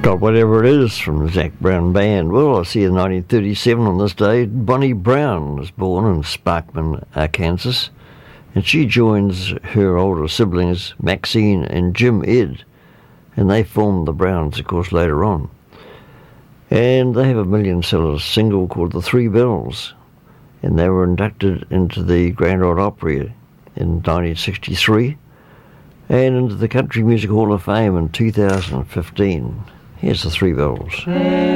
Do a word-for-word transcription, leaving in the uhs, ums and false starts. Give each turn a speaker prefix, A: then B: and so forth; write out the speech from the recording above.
A: Got Whatever It Is from the Zac Brown Band. Well, I see in nineteen thirty-seven on this day, Bonnie Brown was born in Sparkman, Arkansas, and she joins her older siblings, Maxine and Jim Ed, and they formed the Browns, of course, later on. And they have a million seller single called The Three Bells, and they were inducted into the Grand Ole Opry in nineteen sixty-three and into the Country Music Hall of Fame in two thousand fifteen. Here's The Three Bells.